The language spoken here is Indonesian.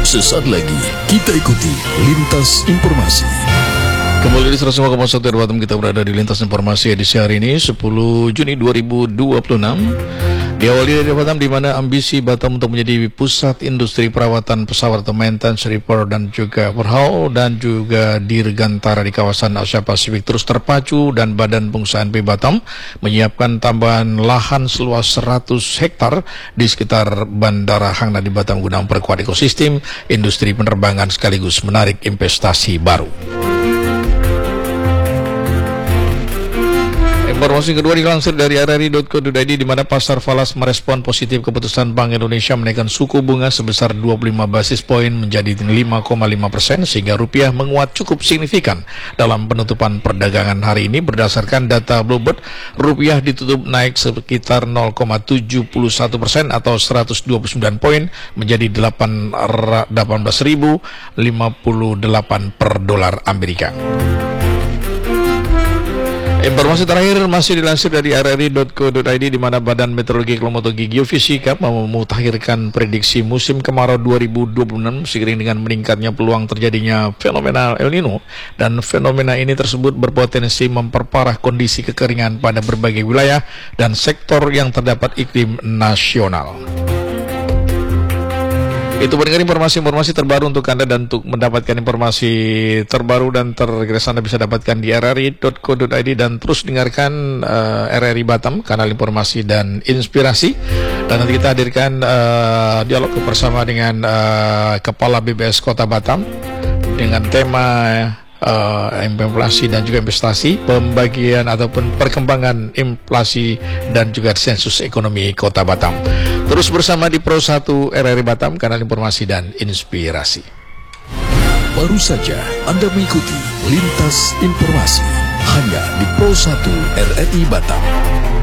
Sesaat lagi kita ikuti Lintas Informasi. Kembali di 105,1 Batam, kita berada di Lintas Informasi edisi hari ini 10 Juni 2026. Diawali dari Batam, di mana ambisi Batam untuk menjadi pusat industri perawatan pesawat atau maintenance, repair dan juga overhaul dan juga dirgantara di kawasan Asia Pasifik terus terpacu, dan Badan Pengusahaan P Batam menyiapkan tambahan lahan seluas 100 hektar di sekitar Bandara Hang Nadiem Batam guna memperkuat ekosistem industri penerbangan sekaligus menarik investasi baru. Informasi kedua dilansir dari rri.co.id, di mana pasar falas merespon positif keputusan Bank Indonesia menaikkan suku bunga sebesar 25 basis poin menjadi 5,5%, sehingga rupiah menguat cukup signifikan dalam penutupan perdagangan hari ini. Berdasarkan data Bloomberg, rupiah ditutup naik sekitar 0,71% atau 129 poin menjadi 18.058 per dolar Amerika. Informasi terakhir masih dilansir dari rri.co.id, di mana Badan Meteorologi, Klimatologi, Geofisika memutakhirkan prediksi musim kemarau 2026 seiring dengan meningkatnya peluang terjadinya fenomena El Nino, dan fenomena ini tersebut berpotensi memperparah kondisi kekeringan pada berbagai wilayah dan sektor yang terdapat iklim nasional. Itu mendengar informasi-informasi terbaru untuk Anda, dan untuk mendapatkan informasi terbaru dan tergeras Anda bisa dapatkan di rri.co.id, dan terus dengarkan RRI Batam, kanal informasi dan inspirasi. Dan nanti kita hadirkan dialog bersama dengan Kepala BBS Kota Batam dengan tema inflasi dan juga investasi, pembagian ataupun perkembangan inflasi dan juga sensus ekonomi Kota Batam. Terus bersama di Pro 1 RRI Batam, kanal informasi dan inspirasi. Baru saja Anda mengikuti Lintas Informasi hanya di Pro 1 RRI Batam.